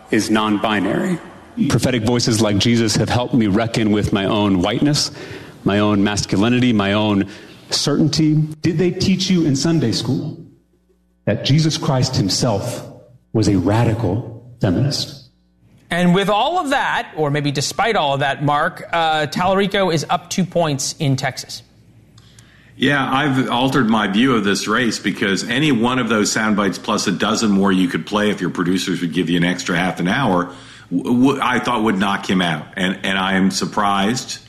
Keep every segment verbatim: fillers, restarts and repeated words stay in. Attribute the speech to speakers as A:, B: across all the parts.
A: is non-binary. Prophetic voices like Jesus have helped me reckon with my own whiteness, my own masculinity, my own certainty. Did they teach you in Sunday school that Jesus Christ himself was a radical feminist?
B: And with all of that, or maybe despite all of that, Mark, uh, Tallarico is up two points in Texas.
C: Yeah, I've altered my view of this race because any one of those sound bites plus a dozen more you could play if your producers would give you an extra half an hour, w- w- I thought would knock him out. And, and I am surprised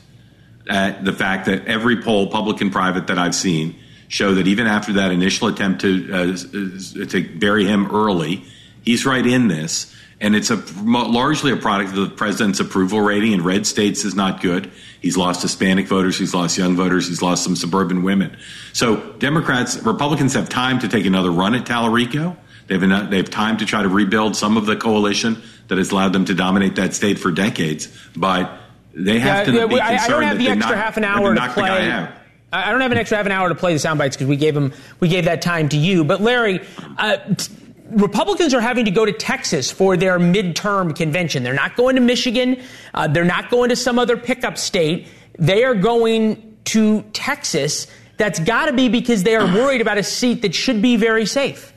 C: at the fact that every poll, public and private, that I've seen show that even after that initial attempt to uh, to bury him early, he's right in this. And it's a largely a product of the president's approval rating. In red states is not good. He's lost Hispanic voters. He's lost young voters. He's lost some suburban women. So Democrats, Republicans have time to take another run at Tallarico. They have enough, they have time to try to rebuild some of the coalition that has allowed them to dominate that state for decades. But they have
B: yeah,
C: to be
B: I,
C: concerned
B: I don't have
C: that
B: the
C: they
B: extra
C: knock,
B: half an hour to play. I don't have an extra half an hour to play the sound bites because we gave them we gave that time to you. But Larry. Uh, t- Republicans are having to go to Texas for their midterm convention. They're not going to Michigan. Uh, they're not going to some other pickup state. They are going to Texas. That's got to be because they are worried about a seat that should be very safe.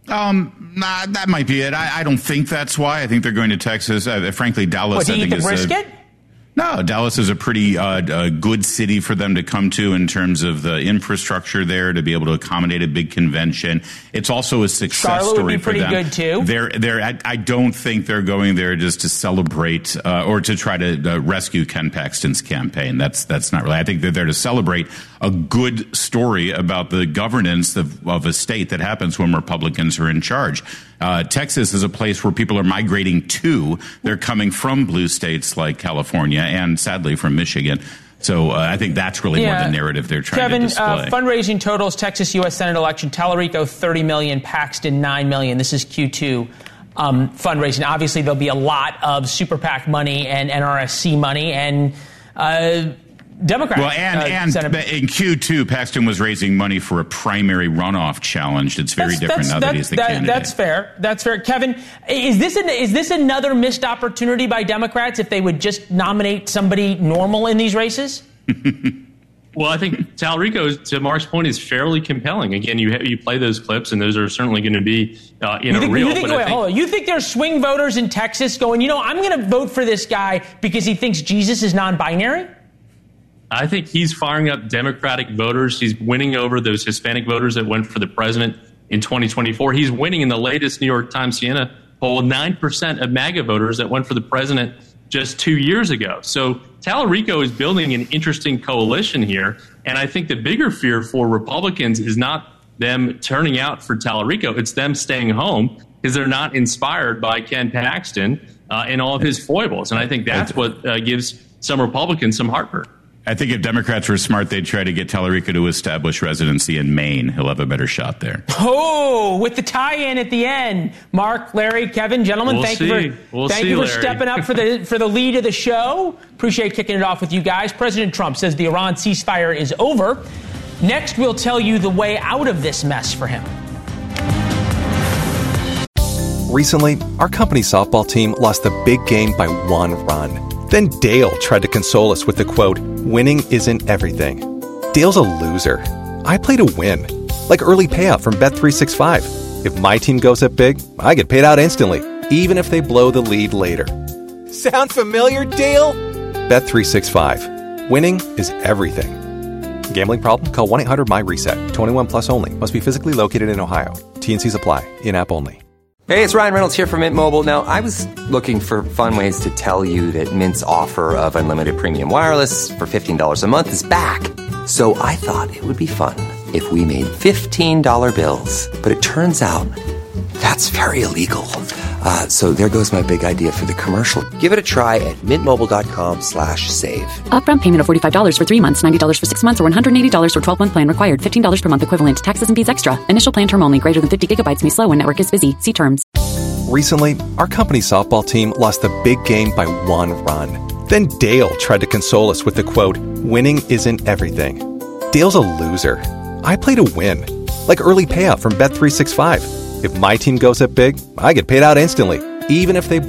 D: Um, nah, that might be it. I, I don't think that's why. I think they're going to Texas. Uh, frankly, Dallas.
B: What, to
D: I
B: eat
D: think
B: the
D: is
B: brisket?
D: A, No, Dallas is a pretty uh, a good city for them to come to in terms of the infrastructure there to be able to accommodate a big convention. It's also a success
B: Charlotte
D: story
B: would be
D: for
B: pretty
D: them.
B: good too.
D: They're, they're, I, I don't think they're going there just to celebrate uh, or to try to uh, rescue Ken Paxton's campaign. That's that's not really. I think they're there to celebrate a good story about the governance of, of a state that happens when Republicans are in charge. Uh, Texas is a place where people are migrating to. They're coming from blue states like California and sadly from Michigan. So uh, I think that's really yeah. more the narrative they're trying
B: Kevin,
D: to display.
B: Uh, fundraising totals, Texas U S Senate election, Tallarico thirty million dollars, Paxton nine million dollars. This is Q two um, fundraising. Obviously, there'll be a lot of Super PAC money and N R S C money and uh, Democrats.
D: Well, and,
B: uh,
D: and
B: Senate.
D: in Q two, Paxton was raising money for a primary runoff challenge. It's very
B: that's,
D: different
B: that's,
D: now that, that he's the
B: that,
D: candidate.
B: That's fair. That's fair. Kevin, is this an, is this another missed opportunity by Democrats if they would just nominate somebody normal in these races?
E: Well, I think Tallarico, to Mark's point, is fairly compelling. Again, you you play those clips, and those are certainly going to be uh, in
B: you think,
E: a reel.
B: You think,
E: but
B: wait,
E: I think,
B: hold on. You think there's swing voters in Texas going, you know, I'm going to vote for this guy because he thinks Jesus is non-binary?
E: I think he's firing up Democratic voters. He's winning over those Hispanic voters that went for the president in twenty twenty-four. He's winning in the latest New York Times Siena poll nine percent of MAGA voters that went for the president just two years ago. So Tallarico is building an interesting coalition here. And I think the bigger fear for Republicans is not them turning out for Tallarico. It's them staying home because they're not inspired by Ken Paxton uh, and all of his foibles. And I think that's what uh, gives some Republicans some heartburn.
D: I think if Democrats were smart, they'd try to get Tallarico to establish residency in Maine. He'll have a better shot there.
B: Oh, with the tie-in at the end. Mark, Larry, Kevin, gentlemen,
E: we'll
B: thank
E: see.
B: you for
E: we'll
B: thank
E: see,
B: you for
E: Larry.
B: stepping up for the for the lead of the show. Appreciate kicking it off with you guys. President Trump says the Iran ceasefire is over. Next, we'll tell you the way out of this mess for him.
F: Recently, our company softball team lost the big game by one run. Then Dale tried to console us with the quote, "Winning isn't everything." Dale's a loser. I play to win. Like early payout from Bet three sixty-five. If my team goes up big, I get paid out instantly, even if they blow the lead later. Sound familiar, Dale? Bet three sixty-five. Winning is everything. Gambling problem? Call one eight hundred M Y reset. twenty-one plus only. Must be physically located in Ohio. T and C's apply. In-app only.
G: Hey, it's Ryan Reynolds here from Mint Mobile. Now, I was looking for fun ways to tell you that Mint's offer of unlimited premium wireless for fifteen dollars a month is back. So I thought it would be fun if we made fifteen dollar bills. But it turns out that's very illegal. Uh, so there goes my big idea for the commercial. Give it a try at mintmobile.com slash save.
H: Upfront payment of forty-five dollars for three months, ninety dollars for six months, or one hundred eighty dollars for twelve-month plan required. fifteen dollars per month equivalent. Taxes and fees extra. Initial plan term only. Greater than fifty gigabytes may slow when network is busy. See terms.
F: Recently, our company softball team lost the big game by one run. Then Dale tried to console us with the quote, "Winning isn't everything." Dale's a loser. I play to win. Like early payout from Bet three sixty-five. If my team goes up big, I get paid out instantly, even if they